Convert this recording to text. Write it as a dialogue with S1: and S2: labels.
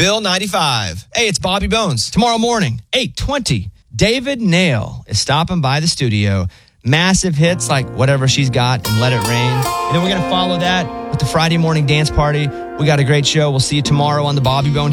S1: Bill 95. Hey, it's Bobby Bones. Tomorrow morning, 8:20, David Nail is stopping by the studio. Massive hits like Whatever She's Got and Let It Rain. And then we're going to follow that with the Friday morning dance party. We got a great show. We'll see you tomorrow on the Bobby Bones